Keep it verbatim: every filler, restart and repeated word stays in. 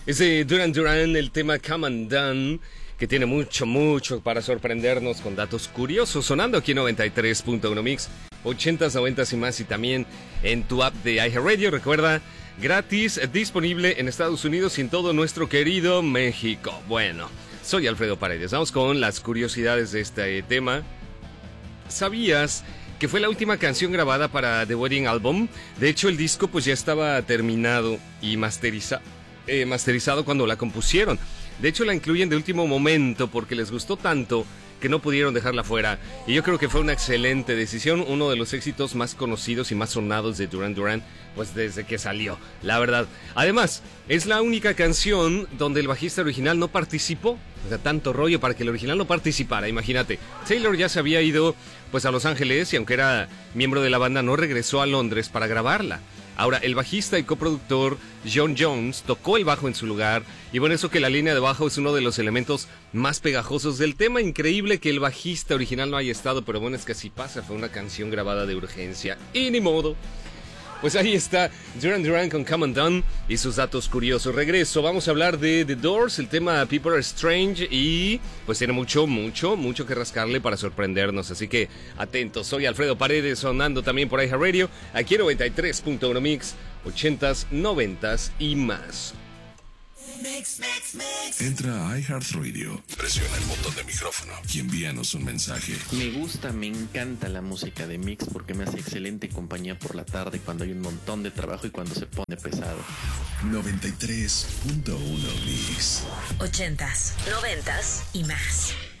Es de Duran Duran, el tema Come Undone, que tiene mucho, mucho para sorprendernos con datos curiosos, sonando aquí en noventa y tres punto uno Mix, ochentas, noventas y más, y también en tu app de iHeartRadio. Recuerda, gratis, disponible en Estados Unidos y en todo nuestro querido México. Bueno, soy Alfredo Paredes, vamos con las curiosidades de este tema. ¿Sabías que fue la última canción grabada para The Wedding Album? De hecho, el disco pues ya estaba terminado y masteriza, eh, masterizado cuando la compusieron. De hecho, la incluyen de último momento porque les gustó tanto que no pudieron dejarla fuera. Y yo creo que fue una excelente decisión, uno de los éxitos más conocidos y más sonados de Duran Duran, pues desde que salió, la verdad. Además, es la única canción donde el bajista original no participó. O sea, tanto rollo para que el original no participara, imagínate. Taylor ya se había ido pues a Los Ángeles y aunque era miembro de la banda no regresó a Londres para grabarla. Ahora, el bajista y coproductor John Jones tocó el bajo en su lugar, y bueno, eso que la línea de bajo es uno de los elementos más pegajosos del tema. Increíble que el bajista original no haya estado, pero bueno, es que así pasa, fue una canción grabada de urgencia, y ni modo. Pues ahí está Duran Duran con Come Undone y sus datos curiosos. Regreso, vamos a hablar de The Doors, el tema People Are Strange, y pues tiene mucho, mucho, mucho que rascarle para sorprendernos. Así que atentos, soy Alfredo Paredes, sonando también por iHeartRadio, aquí en noventa y tres punto uno Mix, ochentas, noventas y más. Mix, mix, mix. Entra a iHeartRadio, presiona el botón de micrófono y envíanos un mensaje. Me gusta, me encanta la música de Mix porque me hace excelente compañía por la tarde cuando hay un montón de trabajo y cuando se pone pesado. noventa y tres punto uno Mix. Ochentas, noventas y más.